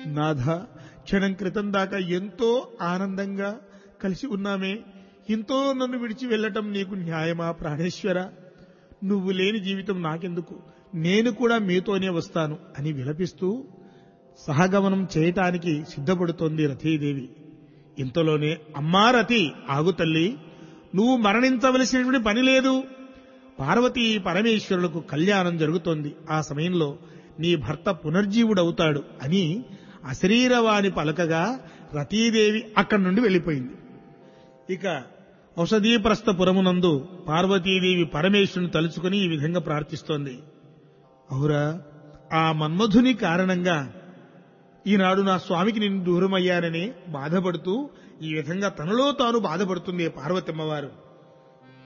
నాథ, క్షణం క్రితం దాకా ఎంతో ఆనందంగా కలిసి ఉన్నామే, ఎంతో నన్ను విడిచి వెళ్ళటం నీకు న్యాయమా ప్రాణేశ్వర? నువ్వు లేని జీవితం నాకెందుకు, నేను కూడా మీతోనే వస్తాను అని విలపిస్తూ సహగమనం చేయటానికి సిద్ధపడుతోంది రతీదేవి. ఇంతలోనే, అమ్మా రతి, ఆగు తల్లి, నువ్వు మరణించవలసినటువంటి పని లేదు. పార్వతీ పరమేశ్వరులకు కళ్యాణం జరుగుతోంది. ఆ సమయంలో నీ భర్త పునర్జీవుడవుతాడు అని అశరీరవాణి పలకగా రతీదేవి అక్కడి నుండి వెళ్ళిపోయింది. ఇక ఔషధీప్రస్థపురమునందు పార్వతీదేవి పరమేశ్వరుని తలుచుకుని ఈ విధంగా ప్రార్థిస్తోంది. అవురా, ఆ మన్మధుని కారణంగా ఈనాడు నా స్వామికి నేను దూరమయ్యానని బాధపడుతూ ఈ విధంగా తనలో తాను బాధపడుతుంది పార్వతమ్మవారు.